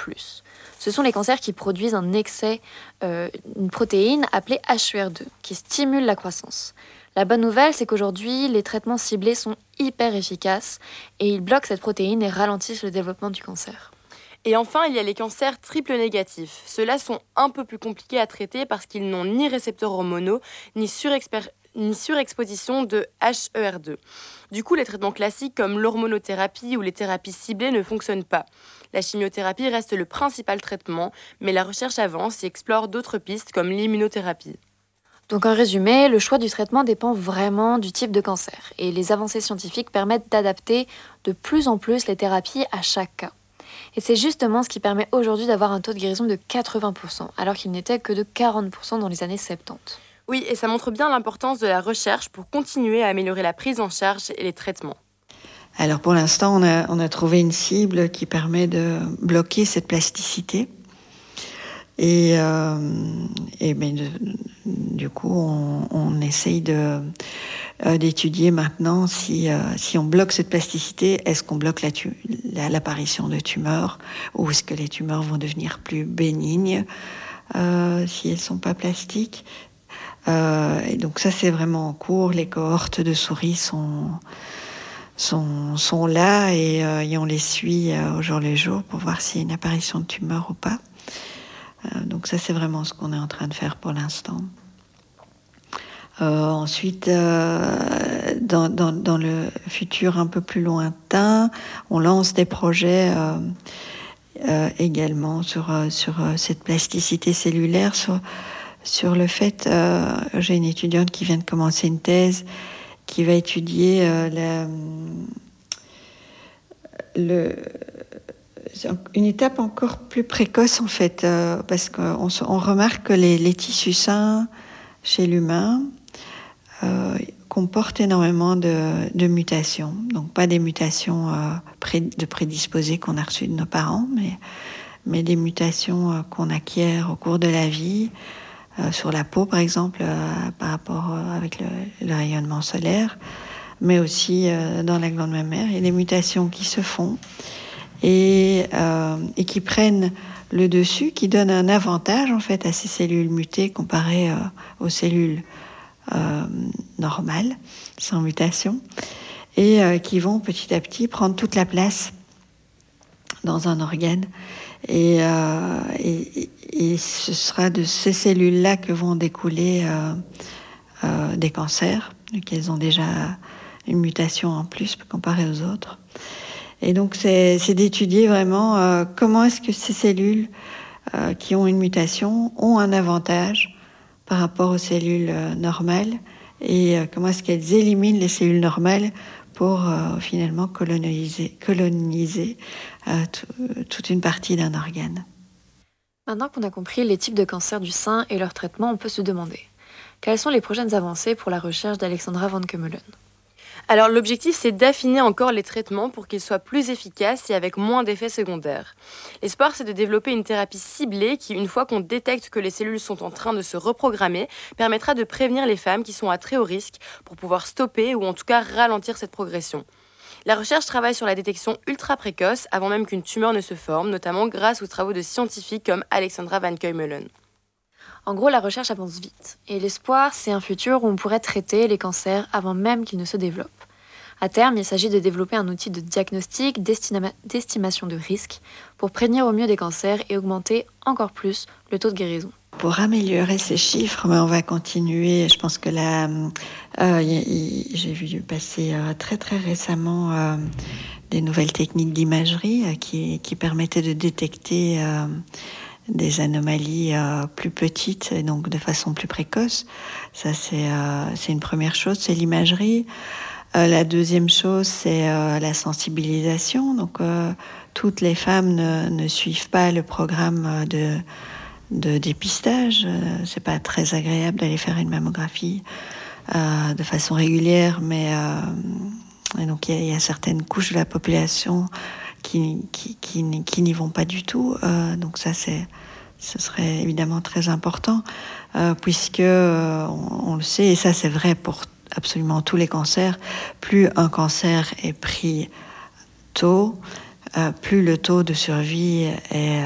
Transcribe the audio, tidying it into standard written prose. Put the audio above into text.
Ce sont les cancers qui produisent un excès, une protéine appelée HER2, qui stimule la croissance. La bonne nouvelle, c'est qu'aujourd'hui, les traitements ciblés sont hyper efficaces et ils bloquent cette protéine et ralentissent le développement du cancer. Et enfin, il y a les cancers triple négatifs. Ceux-là sont un peu plus compliqués à traiter parce qu'ils n'ont ni récepteurs hormonaux, ni surexposition de HER2. Du coup, les traitements classiques comme l'hormonothérapie ou les thérapies ciblées ne fonctionnent pas. La chimiothérapie reste le principal traitement, mais la recherche avance et explore d'autres pistes comme l'immunothérapie. Donc en résumé, le choix du traitement dépend vraiment du type de cancer et les avancées scientifiques permettent d'adapter de plus en plus les thérapies à chaque cas. Et c'est justement ce qui permet aujourd'hui d'avoir un taux de guérison de 80%, alors qu'il n'était que de 40% dans les années 70. Oui, et ça montre bien l'importance de la recherche pour continuer à améliorer la prise en charge et les traitements. Alors pour l'instant, on a trouvé une cible qui permet de bloquer cette plasticité. Du coup, on essaye d'étudier maintenant si on bloque cette plasticité, est-ce qu'on bloque l'apparition de tumeurs ou est-ce que les tumeurs vont devenir plus bénignes si elles sont pas plastiques. Et donc ça, c'est vraiment en cours. Les cohortes de souris sont là et on les suit au jour le jour pour voir s'il y a une apparition de tumeur ou pas. Donc ça, c'est vraiment ce qu'on est en train de faire pour l'instant. Ensuite, dans le futur un peu plus lointain, on lance des projets également sur cette plasticité cellulaire, sur le fait, j'ai une étudiante qui vient de commencer une thèse qui va étudier une étape encore plus précoce en fait, parce qu'on remarque que les tissus sains chez l'humain comportent énormément de mutations. Donc pas des mutations de prédisposés qu'on a reçues de nos parents, mais des mutations qu'on acquiert au cours de la vie, sur la peau par exemple, par rapport avec le rayonnement solaire, mais aussi dans la glande mammaire. Il y a des mutations qui se font et qui prennent le dessus, qui donnent un avantage en fait à ces cellules mutées comparées aux cellules normales, sans mutation, et qui vont petit à petit prendre toute la place dans un organe. Et ce sera de ces cellules-là que vont découler des cancers, qu'elles ont déjà une mutation en plus comparée aux autres. Et donc, c'est d'étudier vraiment comment est-ce que ces cellules qui ont une mutation ont un avantage par rapport aux cellules normales et comment est-ce qu'elles éliminent les cellules normales pour finalement coloniser toute une partie d'un organe. Maintenant qu'on a compris les types de cancers du sein et leur traitement, on peut se demander quelles sont les prochaines avancées pour la recherche d'Alexandra Van Kemmelen. Alors l'objectif, c'est d'affiner encore les traitements pour qu'ils soient plus efficaces et avec moins d'effets secondaires. L'espoir, c'est de développer une thérapie ciblée qui, une fois qu'on détecte que les cellules sont en train de se reprogrammer, permettra de prévenir les femmes qui sont à très haut risque pour pouvoir stopper ou en tout cas ralentir cette progression. La recherche travaille sur la détection ultra précoce avant même qu'une tumeur ne se forme, notamment grâce aux travaux de scientifiques comme Alexandra Van Kemmelen. En gros, la recherche avance vite. Et l'espoir, c'est un futur où on pourrait traiter les cancers avant même qu'ils ne se développent. À terme, il s'agit de développer un outil de diagnostic, d'estimation de risque, pour prévenir au mieux des cancers et augmenter encore plus le taux de guérison. Pour améliorer ces chiffres, on va continuer. Je pense que là, j'ai vu passer très très récemment des nouvelles techniques d'imagerie qui permettaient de détecter des anomalies plus petites et donc de façon plus précoce. Ça, c'est une première chose, c'est l'imagerie. La deuxième chose, c'est la sensibilisation. Donc, toutes les femmes ne suivent pas le programme de dépistage. C'est pas très agréable d'aller faire une mammographie de façon régulière, mais et donc il y a certaines couches de la population qui n'y vont pas du tout. Donc ça, ce serait évidemment très important, puisque on le sait, et ça c'est vrai pour absolument tous les cancers, plus un cancer est pris tôt, plus le taux de survie est